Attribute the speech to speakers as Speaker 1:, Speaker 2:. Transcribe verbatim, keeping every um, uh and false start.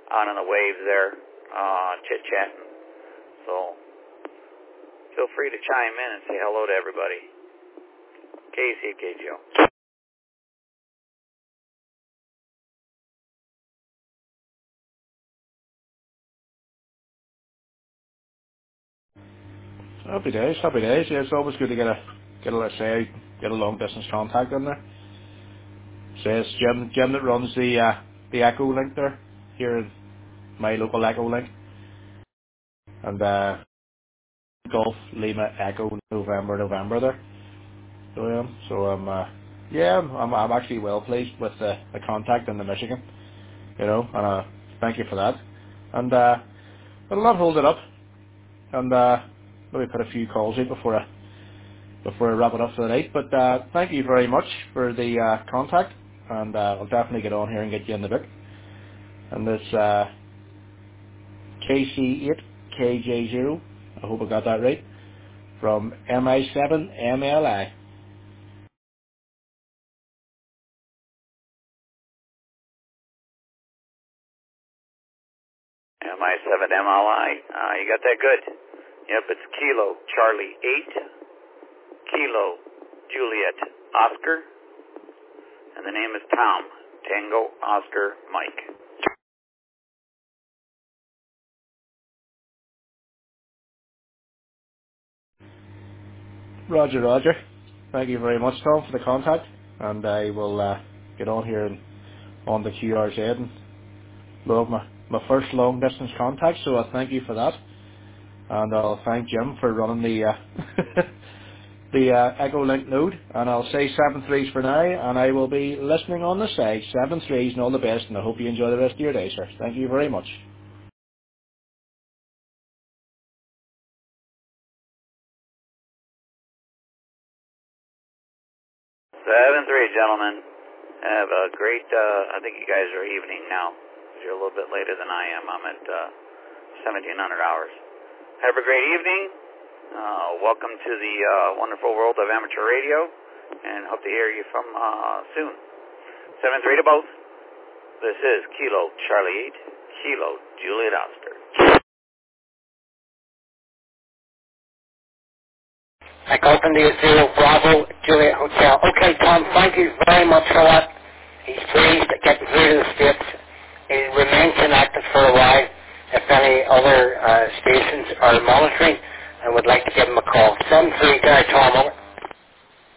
Speaker 1: out on the waves there, uh, chit-chatting. So feel free to chime in and say hello to everybody. K C K G O.
Speaker 2: Happy days, happy days. Yeah, it's always good to get a get a let's say get a long distance contact in there. Say it's Jim Jim that runs the uh, the Echo Link there here in my local Echo Link, and uh, Golf Lima Echo November November there. So I am. So I'm uh, yeah I'm, I'm I'm actually well pleased with the, the contact in the Michigan, you know, and uh, thank you for that. And uh, I'll not hold it up, and uh, maybe put a few calls out before I before I wrap it up for the night. But uh, thank you very much for the uh, contact, and uh, I'll definitely get on here and get you in the book. And this uh, K C eight K J zero, I hope I got that right, from M I seven M L I.
Speaker 1: M I seven M L I. Uh, you got that good. Yep, it's Kilo Charlie eight, Kilo Juliet Oscar, and the name is Tom, Tango Oscar Mike.
Speaker 2: Roger, Roger. Thank you very much, Tom, for the contact, and I will uh, get on here and on the Q R Z and log my, my first long distance contact, so I thank you for that. And I'll thank Jim for running the uh, the uh, Echo Link node, and I'll say seven threes for now, and I will be listening on the side. Seven threes and all the best, and I hope you enjoy the rest of your day, sir. Thank you very much.
Speaker 1: seven three, gentlemen. Have a great, uh, I think you guys are evening now. You're a little bit later than I am. I'm at uh, seventeen hundred hours. Have a great evening. Uh, welcome to the uh, wonderful world of amateur radio, and hope to hear you from uh, soon. seven three to both. This is Kilo Charlie eight, Kilo Juliet Oscar.
Speaker 3: Echo India Zero Bravo Juliet Hotel. Okay, Tom, thank you very much for that. He's pleased to get through to the States. He'll remain connected for a while. If any other uh, stations are monitoring, I would like to give him a call. seven three, Tom, over.